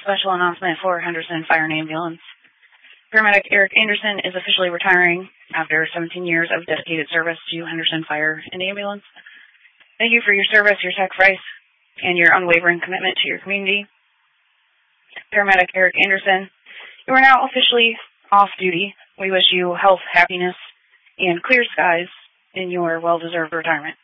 special announcement for Henderson Fire and Ambulance. Paramedic Eric Anderson is officially retiring after 17 years of dedicated service to Henderson Fire and Ambulance. Thank you for your service, your sacrifice, and your unwavering commitment to your community. Paramedic Eric Anderson, you are now officially off duty. We wish you health, happiness, and clear skies in your well-deserved retirement.